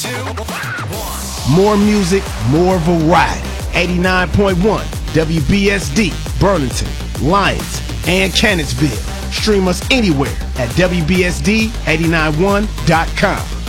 More music, more variety. 89.1 WBSD, Burlington, Lyons, and Cannonsville. Stream us anywhere at WBSD891.com.